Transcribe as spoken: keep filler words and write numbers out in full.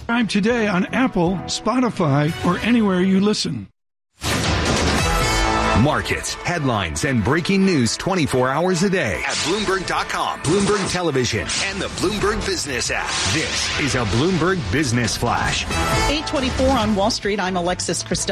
Subscribe today on Apple, Spotify, or anywhere you listen. Markets, headlines, and breaking news twenty-four hours a day at Bloomberg dot com, Bloomberg Television, and the Bloomberg Business app. This is a Bloomberg Business Flash. eight twenty-four on Wall Street. I'm Alexis Christopher.